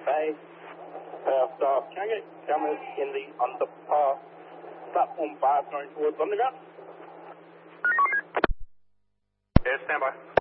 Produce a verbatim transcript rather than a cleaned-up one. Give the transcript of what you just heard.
Bay. Uh, staff, can I get cameras in the underpass? Platform five going towards underground? Yeah, stand by.